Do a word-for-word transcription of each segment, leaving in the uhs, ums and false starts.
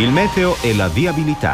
Il meteo e la viabilità.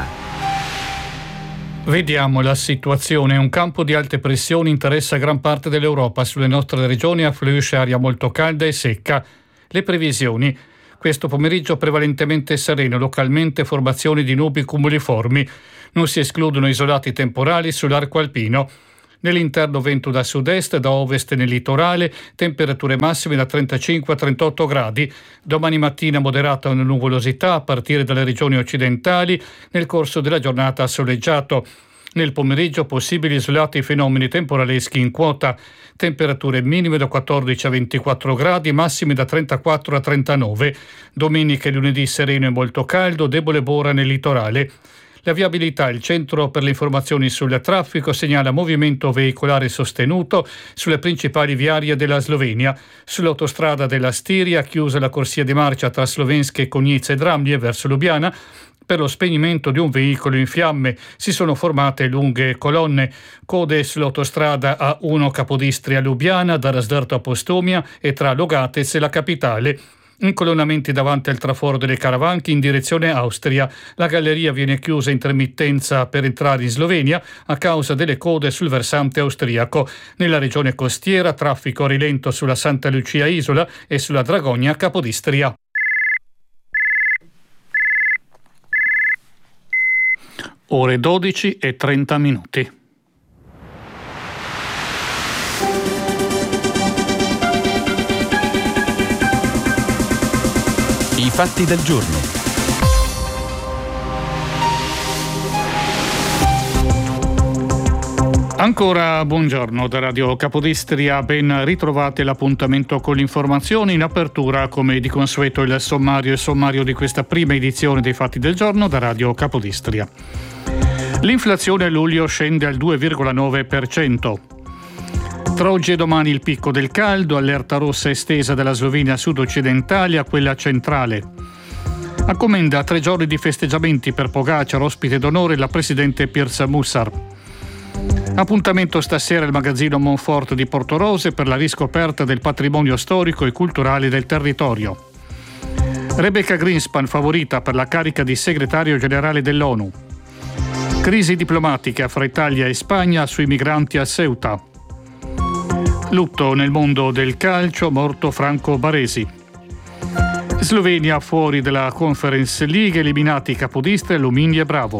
Vediamo la situazione. Un campo di alte pressioni interessa gran parte dell'Europa. Sulle nostre regioni affluisce aria molto calda e secca. Le previsioni. Questo pomeriggio prevalentemente sereno, localmente formazioni di nubi cumuliformi. Non si escludono isolati temporali sull'arco alpino. Nell'interno vento da sud-est, da ovest nel litorale, temperature massime da trentacinque a trentotto gradi. Domani mattina moderata una nuvolosità a partire dalle regioni occidentali, nel corso della giornata soleggiato. Nel pomeriggio possibili isolati fenomeni temporaleschi in quota. Temperature minime da quattordici a ventiquattro gradi, massime da trentaquattro a trentanove. Domenica e lunedì sereno e molto caldo, debole bora nel litorale. La viabilità, il centro per le informazioni sul traffico, segnala movimento veicolare sostenuto sulle principali viarie della Slovenia. Sull'autostrada della Stiria, chiusa la corsia di marcia tra Slovenske Konjice e Dramlje verso Lubiana. Per lo spegnimento di un veicolo in fiamme si sono formate lunghe colonne. Code sull'autostrada A uno Capodistria-Lubiana, da Rasdorto a Postumia e tra Logatec e la capitale. Incolonnamenti davanti al traforo delle Caravanche in direzione Austria. La galleria viene chiusa in intermittenza per entrare in Slovenia a causa delle code sul versante austriaco. Nella regione costiera traffico a rilento sulla Santa Lucia Isola e sulla Dragogna Capodistria. Ore dodici e trenta minuti. I fatti del giorno. Ancora buongiorno da Radio Capodistria, ben ritrovate l'appuntamento con l'informazione. In apertura, come di consueto, il sommario e sommario di questa prima edizione dei fatti del giorno da Radio Capodistria. L'inflazione a luglio scende al due virgola nove per cento. Tra oggi e domani il picco del caldo, allerta rossa estesa dalla Slovenia sud-occidentale a quella centrale. A Comenda tre giorni di festeggiamenti per Pogačar, ospite d'onore la presidente Pirsa Musar. Appuntamento stasera al magazzino Monfort di Portorose per la riscoperta del patrimonio storico e culturale del territorio. Rebecca Greenspan favorita per la carica di segretario generale dell'ONU. Crisi diplomatica fra Italia e Spagna sui migranti a Ceuta. Lutto nel mondo del calcio, morto Franco Baresi. Slovenia fuori dalla Conference League, eliminati Capodistria, Lumini e Bravo.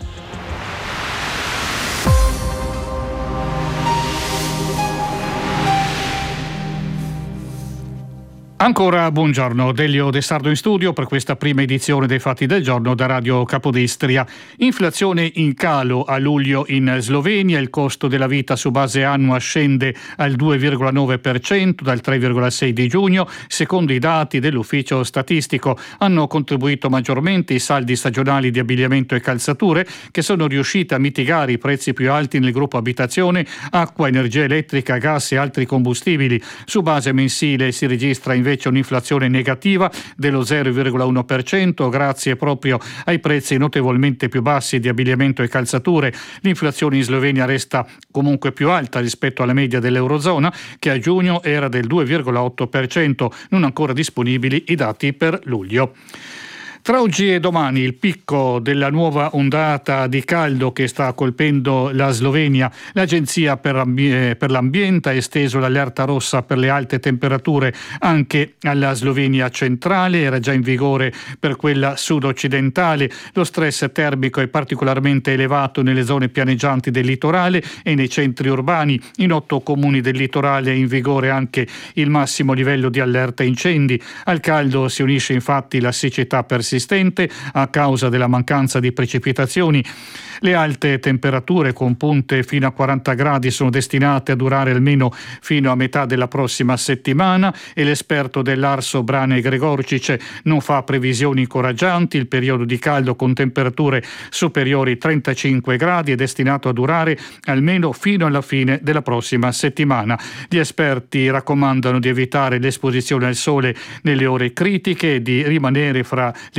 Ancora buongiorno, Delio De Sardo in studio per questa prima edizione dei Fatti del Giorno da Radio Capodistria. Inflazione in calo a luglio in Slovenia, il costo della vita su base annua scende al due virgola nove per cento dal tre virgola sei di giugno. Secondo i dati dell'ufficio statistico hanno contribuito maggiormente i saldi stagionali di abbigliamento e calzature, che sono riusciti a mitigare i prezzi più alti nel gruppo abitazione, acqua, energia elettrica, gas e altri combustibili. Su base mensile si registra invece un'inflazione negativa dello zero virgola uno per cento grazie proprio ai prezzi notevolmente più bassi di abbigliamento e calzature. L'inflazione in Slovenia resta comunque più alta rispetto alla media dell'Eurozona, che a giugno era del due virgola otto per cento. Non ancora disponibili i dati per luglio. Tra oggi e domani il picco della nuova ondata di caldo che sta colpendo la Slovenia. L'Agenzia per, ambi- per l'Ambiente ha esteso l'allerta rossa per le alte temperature anche alla Slovenia centrale, era già in vigore per quella sud-occidentale. Lo stress termico è particolarmente elevato nelle zone pianeggianti del litorale e nei centri urbani. In otto comuni del litorale è in vigore anche il massimo livello di allerta incendi. Al caldo si unisce infatti la siccità persistente a causa della mancanza di precipitazioni. Le alte temperature con punte fino a quaranta gradi sono destinate a durare almeno fino a metà della prossima settimana e l'esperto dell'Arso Brane Gregorcic non fa previsioni incoraggianti. Il periodo di caldo con temperature superiori ai trentacinque gradi è destinato a durare almeno fino alla fine della prossima settimana. Gli esperti raccomandano di evitare l'esposizione al sole nelle ore critiche e di rimanere fra le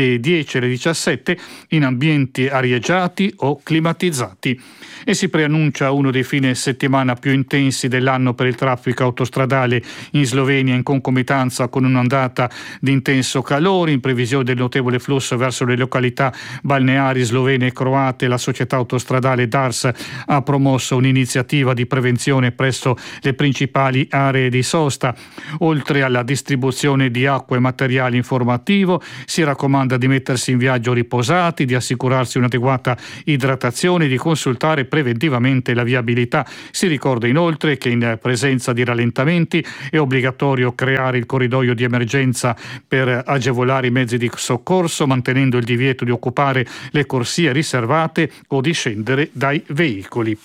dalle dieci alle diciassette in ambienti arieggiati o climatizzati. E si preannuncia uno dei fine settimana più intensi dell'anno per il traffico autostradale in Slovenia, in concomitanza con un'ondata di intenso calore. In previsione del notevole flusso verso le località balneari slovene e croate, la società autostradale Dars ha promosso un'iniziativa di prevenzione presso le principali aree di sosta. Oltre alla distribuzione di acqua e materiale informativo, si raccomanda di mettersi in viaggio riposati, di assicurarsi un'adeguata idratazione, di consultare preventivamente la viabilità. Si ricorda inoltre che in presenza di rallentamenti è obbligatorio creare il corridoio di emergenza per agevolare i mezzi di soccorso, mantenendo il divieto di occupare le corsie riservate o di scendere dai veicoli.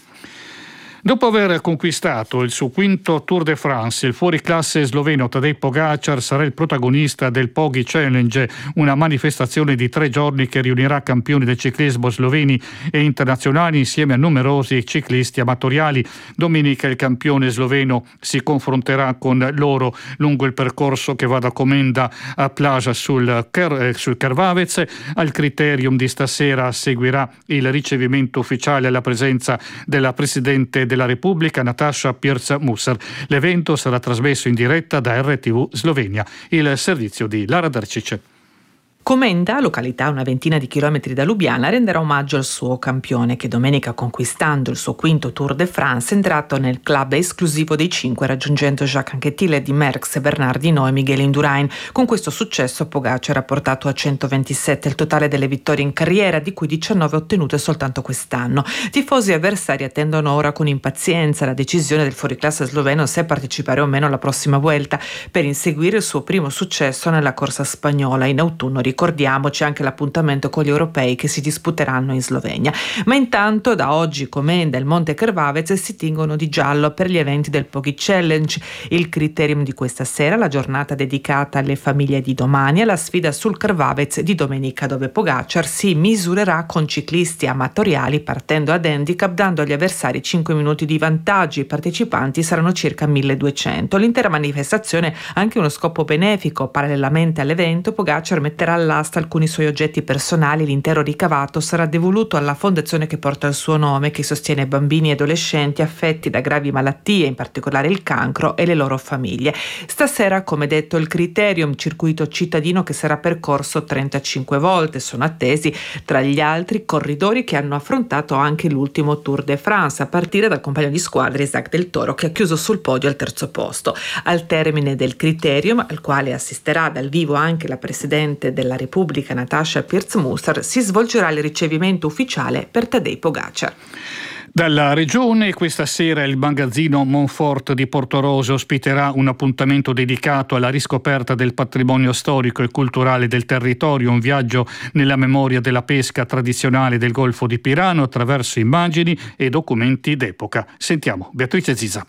Dopo aver conquistato il suo quinto Tour de France, il fuoriclasse sloveno Tadej Pogačar sarà il protagonista del Poggi Challenge, una manifestazione di tre giorni che riunirà campioni del ciclismo sloveni e internazionali insieme a numerosi ciclisti amatoriali. Domenica il campione sloveno si confronterà con loro lungo il percorso che va da Komenda a Plaža sul, Ker- sul Krvavec. Al criterium di stasera seguirà il ricevimento ufficiale alla presenza della Presidente della Repubblica Nataša Pirc-Musar. L'evento sarà trasmesso in diretta da R T V Slovenia, il servizio di Lara Darcic. Komenda, località a una ventina di chilometri da Lubiana, renderà omaggio al suo campione che domenica, conquistando il suo quinto Tour de France, è entrato nel club esclusivo dei cinque, raggiungendo Jacques Anquetil di Merckx, Bernard Hinault e Miguel Indurain. Con questo successo Pogačar ha portato a centoventisette il totale delle vittorie in carriera, di cui diciannove ottenute soltanto quest'anno. Tifosi e avversari attendono ora con impazienza la decisione del fuoriclasse sloveno se partecipare o meno alla prossima Vuelta per inseguire il suo primo successo nella corsa spagnola in autunno. Ricordiamoci anche l'appuntamento con gli europei che si disputeranno in Slovenia. Ma intanto da oggi Komenda e il Monte Krvavec si tingono di giallo per gli eventi del Poggi Challenge. Il criterium di questa sera, la giornata dedicata alle famiglie di domani, e la sfida sul Krvavec di domenica, dove Pogačar si misurerà con ciclisti amatoriali partendo ad handicap, dando agli avversari cinque minuti di vantaggio. I partecipanti saranno circa milleduecento. L'intera manifestazione ha anche uno scopo benefico. Parallelamente all'evento, Pogačar metterà all'asta alcuni suoi oggetti personali. L'intero ricavato sarà devoluto alla fondazione che porta il suo nome, che sostiene bambini e adolescenti affetti da gravi malattie, in particolare il cancro, e le loro famiglie. Stasera, come detto, il criterium, circuito cittadino che sarà percorso trentacinque volte. Sono attesi tra gli altri corridori che hanno affrontato anche l'ultimo Tour de France, a partire dal compagno di squadra Isaac Del Toro, che ha chiuso sul podio al terzo posto. Al termine del criterium, al quale assisterà dal vivo anche la presidente della Repubblica Nataša Pirc-Musar, si svolgerà il ricevimento ufficiale per Tadej Pogačar. Dalla regione, questa sera il magazzino Monfort di Portorosa ospiterà un appuntamento dedicato alla riscoperta del patrimonio storico e culturale del territorio, un viaggio nella memoria della pesca tradizionale del Golfo di Pirano attraverso immagini e documenti d'epoca. Sentiamo Beatrice Zisa.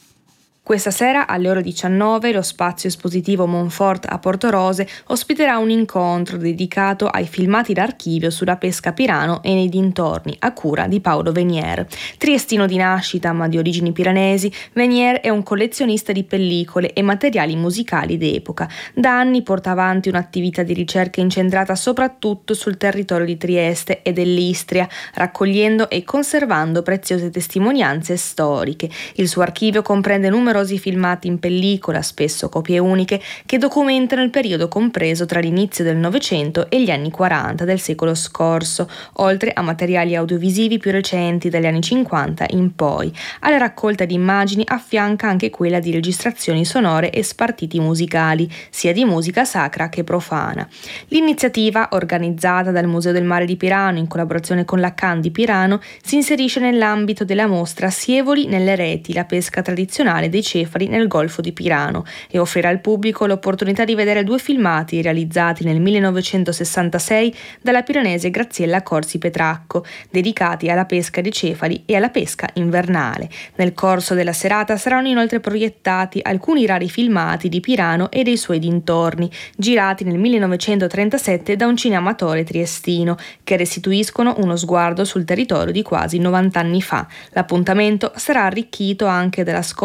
Questa sera alle ore diciannove lo spazio espositivo Monfort a Portorose ospiterà un incontro dedicato ai filmati d'archivio sulla pesca a Pirano e nei dintorni, a cura di Paolo Venier. Triestino di nascita ma di origini piranesi, Venier è un collezionista di pellicole e materiali musicali d'epoca. Da anni porta avanti un'attività di ricerca incentrata soprattutto sul territorio di Trieste e dell'Istria, raccogliendo e conservando preziose testimonianze storiche. Il suo archivio comprende numerosi filmati in pellicola, spesso copie uniche, che documentano il periodo compreso tra l'inizio del Novecento e gli anni quaranta del secolo scorso, oltre a materiali audiovisivi più recenti dagli anni cinquanta in poi. Alla raccolta di immagini affianca anche quella di registrazioni sonore e spartiti musicali, sia di musica sacra che profana. L'iniziativa, organizzata dal Museo del Mare di Pirano in collaborazione con la Can di Pirano, si inserisce nell'ambito della mostra Sievoli nelle reti, la pesca tradizionale dei cefali nel Golfo di Pirano, e offrirà al pubblico l'opportunità di vedere due filmati realizzati nel millenovecentosessantasei dalla piranese Graziella Corsi Petracco, dedicati alla pesca dei cefali e alla pesca invernale. Nel corso della serata saranno inoltre proiettati alcuni rari filmati di Pirano e dei suoi dintorni, girati nel millenovecentotrentasette da un cineamatore triestino, che restituiscono uno sguardo sul territorio di quasi novanta anni fa. L'appuntamento sarà arricchito anche dall'ascolto del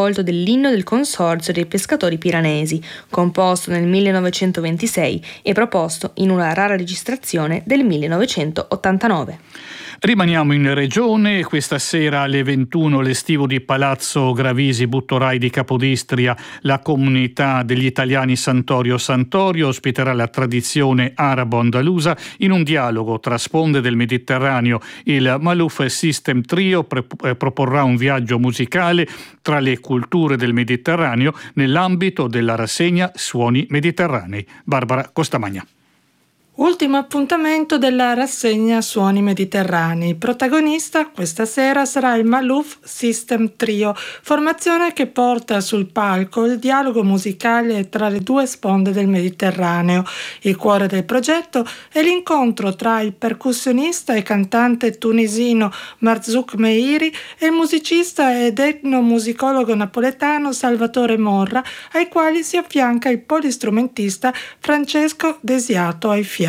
l'inno del Consorzio dei Pescatori Piranesi, composto nel millenovecentoventisei e proposto in una rara registrazione del millenovecentottantanove. Rimaniamo in regione. Questa sera alle ventuno l'estivo di Palazzo Gravisi Buttorai di Capodistria, la comunità degli italiani Santorio Santorio ospiterà la tradizione arabo-andalusa in un dialogo tra sponde del Mediterraneo. Il Maluf System Trio pre- proporrà un viaggio musicale tra le culture del Mediterraneo nell'ambito della rassegna Suoni Mediterranei. Barbara Costamagna. Ultimo appuntamento della rassegna Suoni Mediterranei. Protagonista questa sera sarà il Maluf System Trio, formazione che porta sul palco il dialogo musicale tra le due sponde del Mediterraneo. Il cuore del progetto è l'incontro tra il percussionista e cantante tunisino Marzouk Meiri e il musicista ed etnomusicologo napoletano Salvatore Morra, ai quali si affianca il polistrumentista Francesco Desiato ai fiati.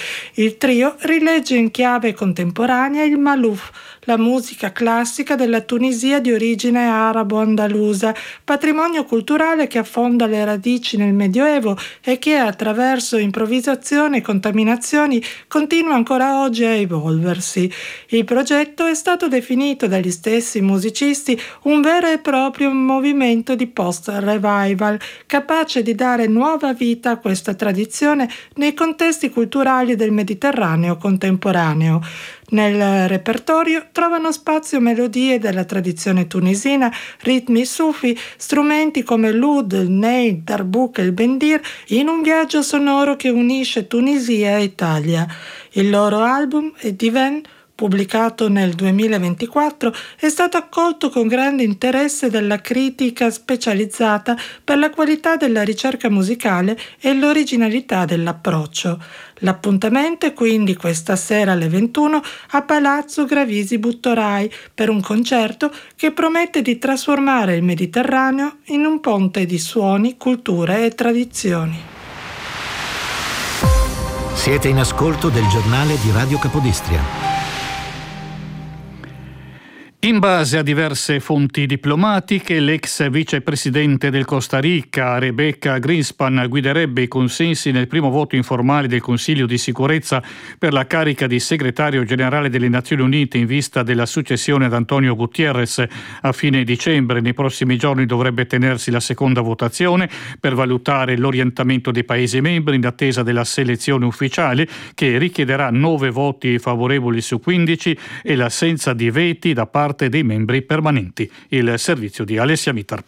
Il trio rilegge in chiave contemporanea il Maluf, la musica classica della Tunisia di origine arabo-andalusa, patrimonio culturale che affonda le radici nel Medioevo e che attraverso improvvisazione e contaminazioni continua ancora oggi a evolversi. Il progetto è stato definito dagli stessi musicisti un vero e proprio movimento di post-revival, capace di dare nuova vita a questa tradizione nei contesti culturali del Mediterraneo contemporaneo. Nel repertorio trovano spazio melodie della tradizione tunisina, ritmi sufi, strumenti come l'oud, il ney, il darbouk e il bendir, in un viaggio sonoro che unisce Tunisia e Italia. Il loro album è Divan, pubblicato nel duemilaventiquattro, è stato accolto con grande interesse dalla critica specializzata per la qualità della ricerca musicale e l'originalità dell'approccio. L'appuntamento è quindi questa sera alle ventuno a Palazzo Gravisi Buttorai per un concerto che promette di trasformare il Mediterraneo in un ponte di suoni, culture e tradizioni. Siete in ascolto del giornale di Radio Capodistria. In base a diverse fonti diplomatiche, l'ex vicepresidente del Costa Rica, Rebecca Greenspan, guiderebbe i consensi nel primo voto informale del Consiglio di sicurezza per la carica di segretario generale delle Nazioni Unite in vista della successione ad Antonio Guterres a fine dicembre. Nei prossimi giorni dovrebbe tenersi la seconda votazione per valutare l'orientamento dei Paesi membri in attesa della selezione ufficiale, che richiederà nove voti favorevoli su quindici e l'assenza di veti da parte dei membri permanenti. Il servizio di Alessia Mitar.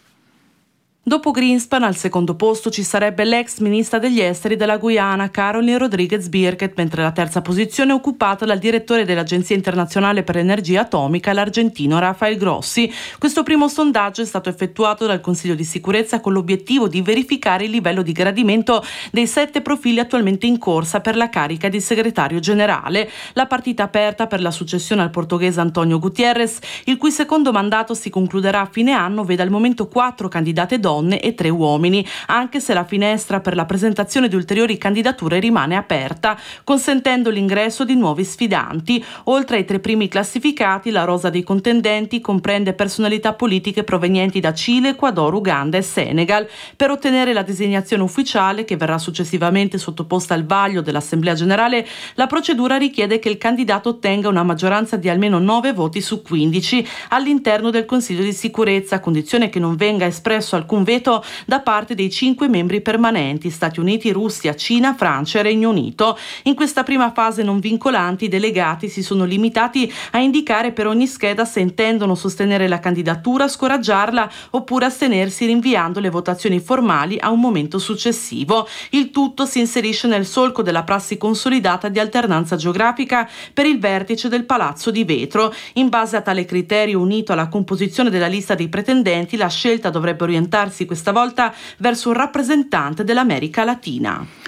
Dopo Greenspan al secondo posto ci sarebbe l'ex ministra degli esteri della Guyana Caroline Rodriguez Birket, mentre la terza posizione è occupata dal direttore dell'Agenzia Internazionale per l'Energia Atomica, l'argentino Rafael Grossi. Questo primo sondaggio è stato effettuato dal Consiglio di sicurezza con l'obiettivo di verificare il livello di gradimento dei sette profili attualmente in corsa per la carica di segretario generale. La partita aperta per la successione al portoghese Antonio Guterres, il cui secondo mandato si concluderà a fine anno, vede al momento quattro candidate donne e tre uomini, anche se la finestra per la presentazione di ulteriori candidature rimane aperta, consentendo l'ingresso di nuovi sfidanti. Oltre ai tre primi classificati, la rosa dei contendenti comprende personalità politiche provenienti da Cile, Ecuador, Uganda e Senegal. Per ottenere la designazione ufficiale, che verrà successivamente sottoposta al vaglio dell'Assemblea Generale, la procedura richiede che il candidato ottenga una maggioranza di almeno nove voti su quindici all'interno del Consiglio di sicurezza, condizione che non venga espresso alcun veto da parte dei cinque membri permanenti: Stati Uniti, Russia, Cina, Francia e Regno Unito. In questa prima fase non vincolanti, i delegati si sono limitati a indicare per ogni scheda se intendono sostenere la candidatura, scoraggiarla oppure astenersi, rinviando le votazioni formali a un momento successivo. Il tutto si inserisce nel solco della prassi consolidata di alternanza geografica per il vertice del Palazzo di Vetro. In base a tale criterio, unito alla composizione della lista dei pretendenti, la scelta dovrebbe orientarsi questa volta verso un rappresentante dell'America Latina.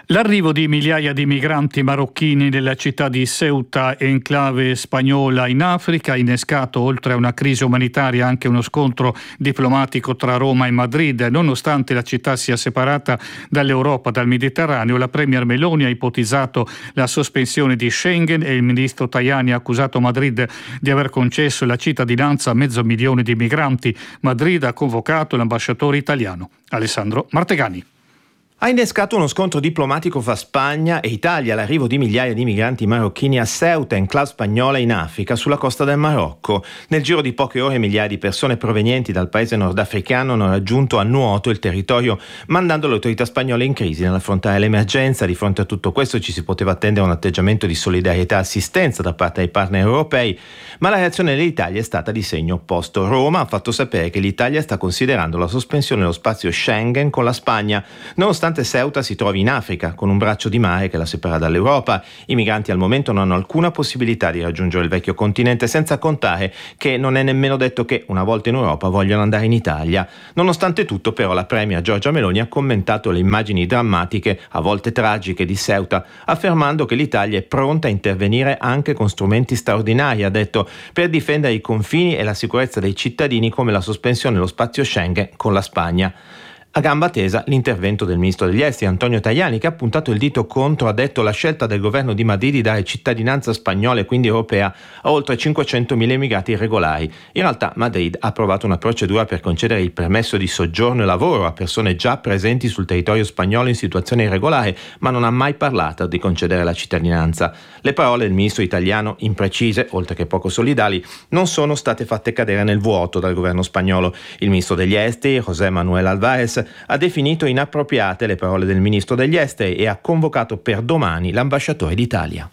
L'arrivo di migliaia di migranti marocchini nella città di Ceuta, enclave spagnola in Africa, ha innescato oltre a una crisi umanitaria anche uno scontro diplomatico tra Roma e Madrid. Nonostante la città sia separata dall'Europa, dal Mediterraneo, la premier Meloni ha ipotizzato la sospensione di Schengen e il ministro Tajani ha accusato Madrid di aver concesso la cittadinanza a mezzo milione di migranti. Madrid ha convocato l'ambasciatore italiano Alessandro Martegani. Ha innescato uno scontro diplomatico fra Spagna e Italia, l'arrivo di migliaia di migranti marocchini a Ceuta, enclave spagnola in Africa, sulla costa del Marocco. Nel giro di poche ore migliaia di persone provenienti dal paese nordafricano hanno raggiunto a nuoto il territorio, mandando le autorità spagnole in crisi nell'affrontare l'emergenza. Di fronte a tutto questo ci si poteva attendere un atteggiamento di solidarietà e assistenza da parte dei partner europei, ma la reazione dell'Italia è stata di segno opposto. Roma ha fatto sapere che l'Italia sta considerando la sospensione dello spazio Schengen con la Spagna, nonostante Ceuta si trovi in Africa, con un braccio di mare che la separa dall'Europa. I migranti al momento non hanno alcuna possibilità di raggiungere il vecchio continente, senza contare che non è nemmeno detto che, una volta in Europa, vogliano andare in Italia. Nonostante tutto, però, la premier Giorgia Meloni ha commentato le immagini drammatiche, a volte tragiche, di Ceuta, affermando che l'Italia è pronta a intervenire anche con strumenti straordinari, ha detto, per difendere i confini e la sicurezza dei cittadini, come la sospensione dello spazio Schengen con la Spagna. A gamba tesa l'intervento del ministro degli esteri Antonio Tajani, che ha puntato il dito contro, ha detto, la scelta del governo di Madrid di dare cittadinanza spagnola e quindi europea a oltre cinquecentomila immigrati irregolari. In realtà Madrid ha approvato una procedura per concedere il permesso di soggiorno e lavoro a persone già presenti sul territorio spagnolo in situazione irregolare, ma non ha mai parlato di concedere la cittadinanza. Le parole del ministro italiano, imprecise, oltre che poco solidali, non sono state fatte cadere nel vuoto dal governo spagnolo. Il ministro degli esteri, José Manuel Álvarez, ha definito inappropriate le parole del ministro degli esteri e ha convocato per domani l'ambasciatore d'Italia.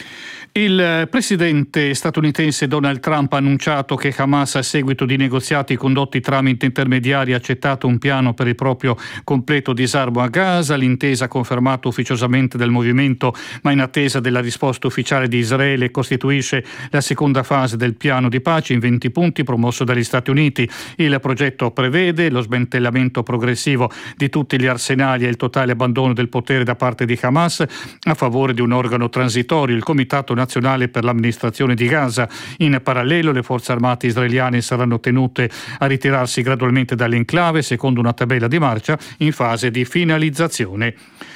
Il presidente statunitense Donald Trump ha annunciato che Hamas, a seguito di negoziati condotti tramite intermediari, ha accettato un piano per il proprio completo disarmo a Gaza. L'intesa, confermata ufficiosamente dal movimento, ma in attesa della risposta ufficiale di Israele, costituisce la seconda fase del piano di pace in venti punti promosso dagli Stati Uniti. Il progetto prevede lo smantellamento progressivo di tutti gli arsenali e il totale abbandono del potere da parte di Hamas a favore di un organo transitorio, il Comitato Nazionale per l'amministrazione di Gaza. In parallelo, le forze armate israeliane saranno tenute a ritirarsi gradualmente dall'enclave secondo una tabella di marcia in fase di finalizzazione.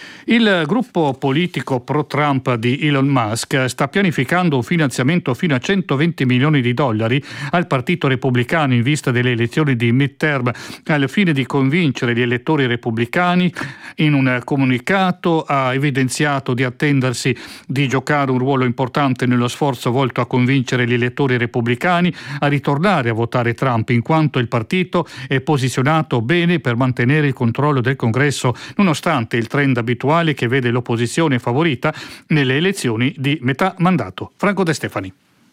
Il gruppo politico pro-Trump di Elon Musk sta pianificando un finanziamento fino a centoventi milioni di dollari al Partito Repubblicano in vista delle elezioni di midterm, al fine di convincere gli elettori repubblicani. In un comunicato ha evidenziato di attendersi di giocare un ruolo importante nello sforzo volto a convincere gli elettori repubblicani a ritornare a votare Trump, in quanto il partito è posizionato bene per mantenere il controllo del Congresso, nonostante il trend abituale che vede l'opposizione favorita nelle elezioni di metà mandato. Franco De Stefani.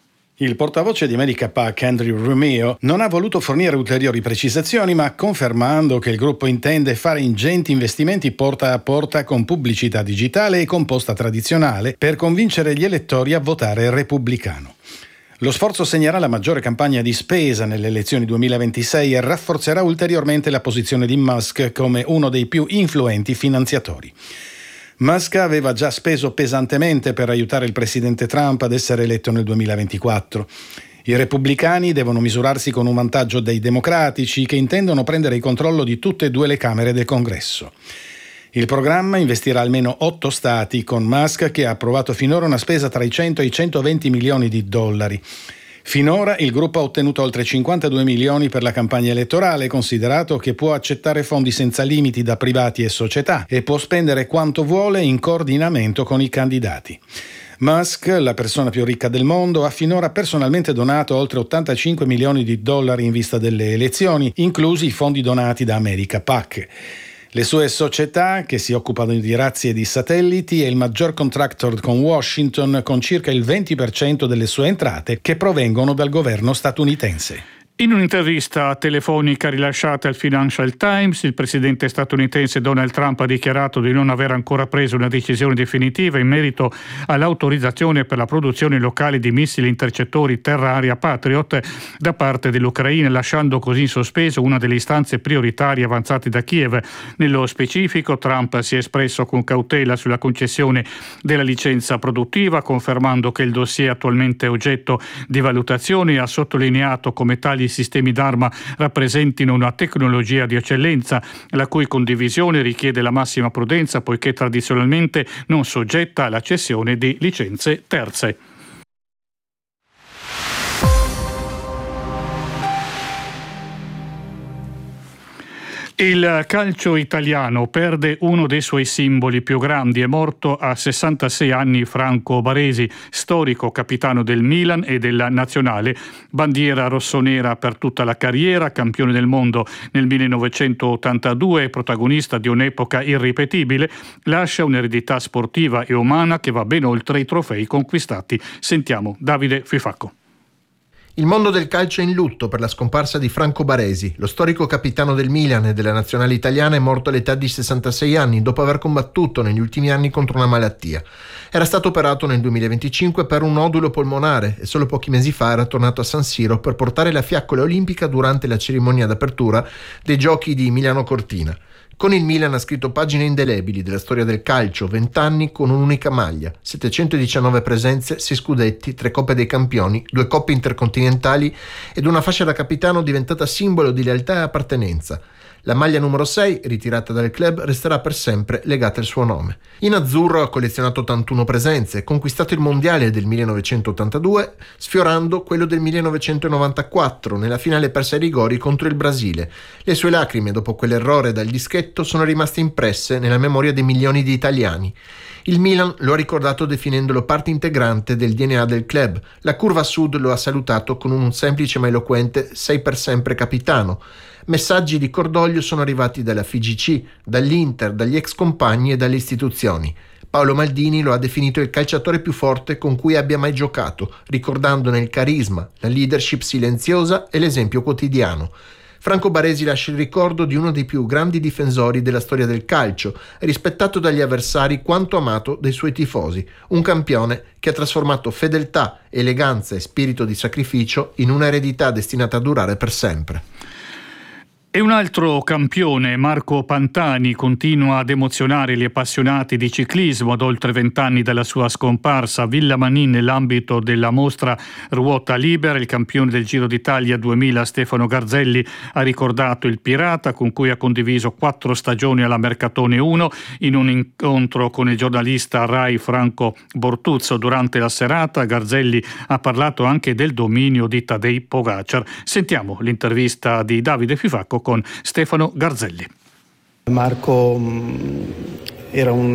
Il portavoce di America PAC, Andrew Romeo, non ha voluto fornire ulteriori precisazioni, ma confermando che il gruppo intende fare ingenti investimenti porta a porta con pubblicità digitale e con posta tradizionale per convincere gli elettori a votare repubblicano. Lo sforzo segnerà la maggiore campagna di spesa nelle elezioni duemilaventisei e rafforzerà ulteriormente la posizione di Musk come uno dei più influenti finanziatori. Musk aveva già speso pesantemente per aiutare il presidente Trump ad essere eletto nel duemilaventiquattro. I repubblicani devono misurarsi con un vantaggio dei democratici, che intendono prendere il controllo di tutte e due le Camere del Congresso. Il programma investirà almeno otto stati, con Musk che ha approvato finora una spesa tra i cento e i centoventi milioni di dollari. Finora il gruppo ha ottenuto oltre cinquantadue milioni per la campagna elettorale, considerato che può accettare fondi senza limiti da privati e società e può spendere quanto vuole in coordinamento con i candidati. Musk, la persona più ricca del mondo, ha finora personalmente donato oltre ottantacinque milioni di dollari in vista delle elezioni, inclusi i fondi donati da America PAC. Le sue società, che si occupano di razzie di satelliti, è il maggior contractor con Washington, con circa il venti per cento delle sue entrate che provengono dal governo statunitense. In un'intervista telefonica rilasciata al Financial Times, il presidente statunitense Donald Trump ha dichiarato di non aver ancora preso una decisione definitiva in merito all'autorizzazione per la produzione locale di missili intercettori terra-aria Patriot da parte dell'Ucraina, lasciando così in sospeso una delle istanze prioritarie avanzate da Kiev. Nello specifico, Trump si è espresso con cautela sulla concessione della licenza produttiva, confermando che il dossier è attualmente oggetto di valutazione e ha sottolineato come tali sistemi d'arma rappresentino una tecnologia di eccellenza, la cui condivisione richiede la massima prudenza, poiché tradizionalmente non soggetta alla cessione di licenze terze. Il calcio italiano perde uno dei suoi simboli più grandi. È morto a sessantasei anni Franco Baresi, storico capitano del Milan e della Nazionale, bandiera rossonera per tutta la carriera, campione del mondo nel millenovecentottantadue e protagonista di un'epoca irripetibile. Lascia un'eredità sportiva e umana che va ben oltre i trofei conquistati. Sentiamo Davide Fifacco. Il mondo del calcio è in lutto per la scomparsa di Franco Baresi. Lo storico capitano del Milan e della nazionale italiana è morto all'età di sessantasei anni dopo aver combattuto negli ultimi anni contro una malattia. Era stato operato nel duemilaventicinque per un nodulo polmonare e solo pochi mesi fa era tornato a San Siro per portare la fiaccola olimpica durante la cerimonia d'apertura dei giochi di Milano Cortina. Con il Milan ha scritto pagine indelebili della storia del calcio, vent'anni con un'unica maglia, settecentodiciannove presenze, sei scudetti, tre Coppe dei Campioni, due Coppe intercontinentali ed una fascia da capitano diventata simbolo di lealtà e appartenenza. La maglia numero sei, ritirata dal club, resterà per sempre legata al suo nome. In azzurro ha collezionato ottantuno presenze, conquistato il mondiale del millenovecentottantadue, sfiorando quello del millenovecentonovantaquattro, nella finale persa ai rigori contro il Brasile. Le sue lacrime, dopo quell'errore dal dischetto, sono rimaste impresse nella memoria dei milioni di italiani. Il Milan lo ha ricordato definendolo parte integrante del D N A del club. La curva sud lo ha salutato con un semplice ma eloquente sei per sempre capitano. Messaggi di cordoglio sono arrivati dalla F I G C, dall'Inter, dagli ex compagni e dalle istituzioni. Paolo Maldini lo ha definito il calciatore più forte con cui abbia mai giocato, ricordandone il carisma, la leadership silenziosa e l'esempio quotidiano. Franco Baresi lascia il ricordo di uno dei più grandi difensori della storia del calcio, rispettato dagli avversari quanto amato dai suoi tifosi, un campione che ha trasformato fedeltà, eleganza e spirito di sacrificio in una eredità destinata a durare per sempre. E un altro campione, Marco Pantani, continua ad emozionare gli appassionati di ciclismo ad oltre vent'anni dalla sua scomparsa. Villa Manin, nell'ambito della mostra Ruota Libera, il campione del Giro d'Italia duemila Stefano Garzelli ha ricordato il pirata con cui ha condiviso quattro stagioni alla Mercatone uno in un incontro con il giornalista Rai Franco Bortuzzo. Durante la serata Garzelli ha parlato anche del dominio di Tadej Pogacar. Sentiamo l'intervista di Davide Fifacco con Stefano Garzelli. Marco era un,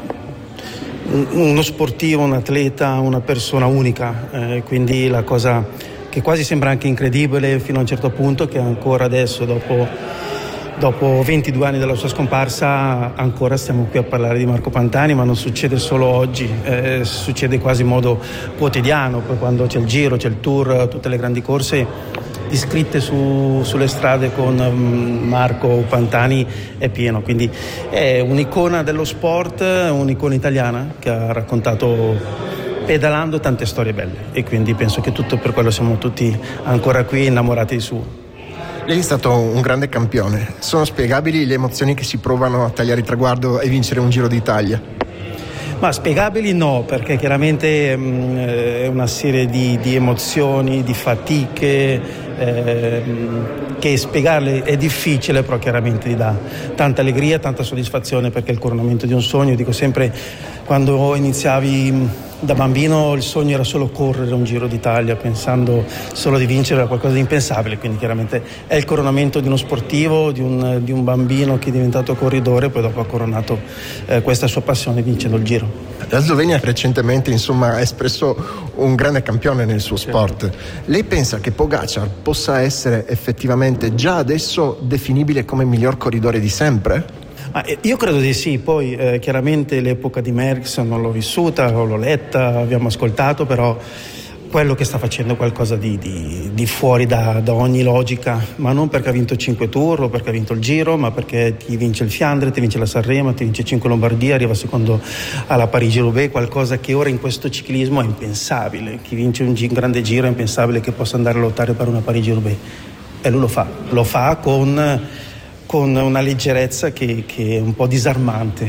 un, uno sportivo, un atleta, una persona unica, eh, quindi la cosa che quasi sembra anche incredibile fino a un certo punto, che ancora adesso, dopo, dopo ventidue anni dalla sua scomparsa, ancora stiamo qui a parlare di Marco Pantani, ma non succede solo oggi, eh, succede quasi in modo quotidiano. Poi quando c'è il Giro, c'è il Tour, tutte le grandi corse iscritte su, sulle strade con Marco Pantani è pieno, quindi è un'icona dello sport, un'icona italiana che ha raccontato pedalando tante storie belle, e quindi penso che tutto per quello siamo tutti ancora qui innamorati di suo. Lei è stato un grande campione. Sono spiegabili le emozioni che si provano a tagliare il traguardo e vincere un Giro d'Italia? Ma spiegabili no, perché chiaramente mh, è una serie di, di emozioni, di fatiche, eh, che spiegarle è difficile, però chiaramente dà tanta allegria, tanta soddisfazione, perché è il coronamento di un sogno. Dico sempre, quando iniziavi da bambino il sogno era solo correre un Giro d'Italia, pensando solo di vincere, era qualcosa di impensabile, quindi chiaramente è il coronamento di uno sportivo, di un, di un bambino che è diventato corridore e poi dopo ha coronato eh, questa sua passione vincendo il Giro. La Slovenia recentemente insomma ha espresso un grande campione nel suo sport. Lei pensa che Pogacar possa essere effettivamente già adesso definibile come il miglior corridore di sempre? Ah, io credo di sì, poi eh, chiaramente l'epoca di Merckx non l'ho vissuta, l'ho letta, abbiamo ascoltato, però quello che sta facendo qualcosa di, di, di fuori da, da ogni logica, ma non perché ha vinto cinque Tour o perché ha vinto il Giro, ma perché ti vince il Fiandre, ti vince la Sanremo, ti vince cinque Lombardia, arriva secondo alla Parigi-Roubaix, qualcosa che ora in questo ciclismo è impensabile. Chi vince un, un grande Giro è impensabile che possa andare a lottare per una Parigi-Roubaix, e lui lo fa, lo fa con, con una leggerezza che, che è un po' disarmante.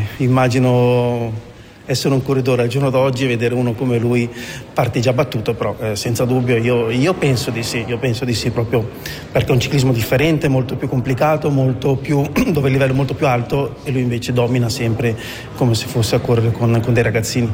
Immagino essere un corridore al giorno d'oggi e vedere uno come lui parte già battuto, però eh, senza dubbio io, io penso di sì, io penso di sì proprio perché è un ciclismo differente, molto più complicato, molto più, dove il livello è molto più alto, e lui invece domina sempre come se fosse a correre con, con dei ragazzini.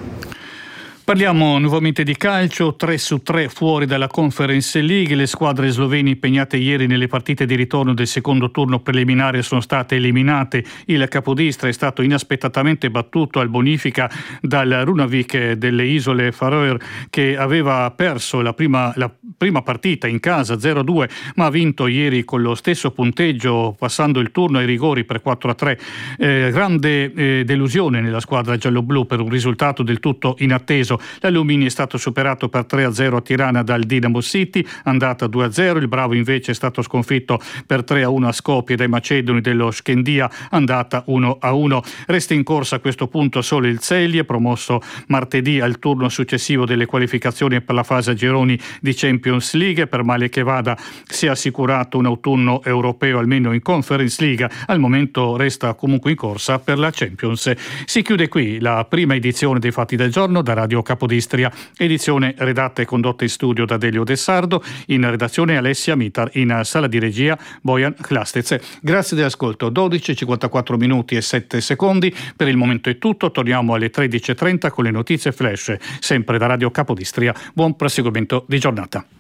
Parliamo nuovamente di calcio, tre su tre fuori dalla Conference League. Le squadre slovene impegnate ieri nelle partite di ritorno del secondo turno preliminare sono state eliminate. Il capodistra è stato inaspettatamente battuto al bonifica dal Runavik delle isole Faroe, che aveva perso la prima, la prima partita in casa zero a due, ma ha vinto ieri con lo stesso punteggio, passando il turno ai rigori per quattro a tre. Eh, grande eh, delusione nella squadra gialloblu per un risultato del tutto inatteso. L'Alumini è stato superato per tre a zero a Tirana dal Dinamo City, andata due a zero. Il Bravo invece è stato sconfitto per tre a uno a Skopje dai macedoni dello Skendia, andata uno a uno. Resta in corsa a questo punto solo il Celje, promosso martedì al turno successivo delle qualificazioni per la fase a gironi di Champions League. Per male che vada si è assicurato un autunno europeo almeno in Conference League. Al momento resta comunque in corsa per la Champions. Si chiude qui la prima edizione dei Fatti del Giorno da Radio Capodistria, edizione redatta e condotta in studio da Delio De Sardo, in redazione Alessia Mitar, in sala di regia Bojan Hlastec. Grazie dell'ascolto. dodici e cinquantaquattro minuti e sette secondi. Per il momento è tutto, torniamo alle tredici e trenta con le notizie flash, sempre da Radio Capodistria. Buon proseguimento di giornata.